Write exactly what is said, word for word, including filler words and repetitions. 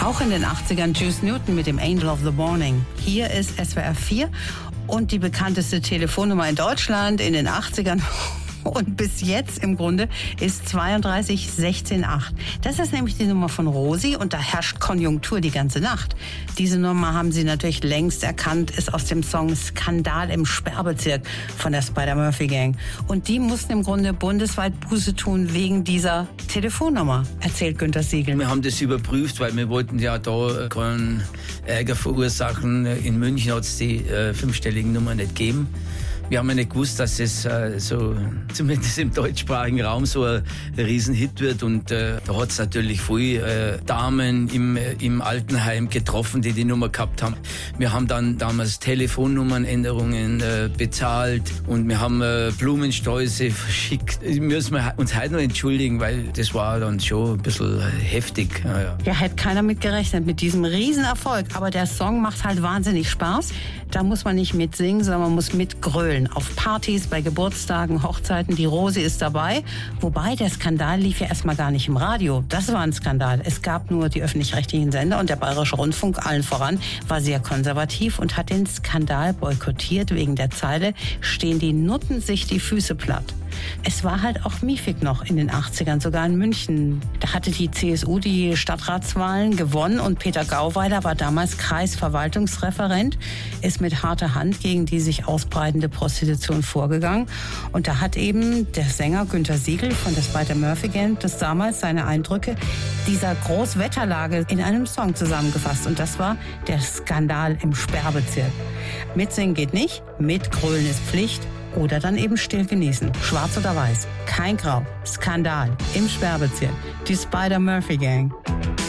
Auch in den achtzigern Juice Newton mit dem Angel of the Morning. Hier ist S W R vier und die bekannteste Telefonnummer in Deutschland in den achtzigern. Und bis jetzt im Grunde ist zweiunddreißig sechzehn acht. Das ist nämlich die Nummer von Rosi und da herrscht Konjunktur die ganze Nacht. Diese Nummer haben Sie natürlich längst erkannt, ist aus dem Song Skandal im Sperrbezirk von der Spider-Murphy-Gang. Und die mussten im Grunde bundesweit Buße tun wegen dieser Telefonnummer, erzählt Günter Siegel. Wir haben das überprüft, weil wir wollten ja da keinen Ärger verursachen. In München hat es die äh, fünfstelligen Nummer nicht gegeben. Wir haben ja nicht gewusst, dass es äh, so, zumindest im deutschsprachigen Raum, so ein Riesenhit wird. Und äh, da hat es natürlich viele äh, Damen im, äh, im Altenheim getroffen, die die Nummer gehabt haben. Wir haben dann damals Telefonnummernänderungen äh, bezahlt und wir haben äh, Blumensträuße verschickt. Müssen wir uns heute noch entschuldigen, weil das war dann schon ein bisschen heftig. Ja, ja. Ja, hätte keiner mit gerechnet, mit diesem Riesenerfolg. Aber der Song macht halt wahnsinnig Spaß. Da muss man nicht mitsingen, sondern man muss mitgrölen. Auf Partys, bei Geburtstagen, Hochzeiten, die Rosi ist dabei. Wobei, der Skandal lief ja erstmal gar nicht im Radio. Das war ein Skandal. Es gab nur die öffentlich-rechtlichen Sender und der Bayerische Rundfunk, allen voran, war sehr konservativ und hat den Skandal boykottiert. Wegen der Zeile stehen die Nutten sich die Füße platt. Es war halt auch miefig noch in den achtzigern, sogar in München. Da hatte die C S U die Stadtratswahlen gewonnen und Peter Gauweiler war damals Kreisverwaltungsreferent, ist mit harter Hand gegen die sich ausbreitende Prostitution vorgegangen. Und da hat eben der Sänger Günter Siegel von der Spider-Murphy-Gang das damals seine Eindrücke dieser Großwetterlage in einem Song zusammengefasst. Und das war der Skandal im Sperrbezirk. Mitsingen geht nicht, mitgrölen ist Pflicht. Oder dann eben still genießen. Schwarz oder weiß. Kein Grau. Skandal im Sperrbezirk. Die Spider-Murphy-Gang.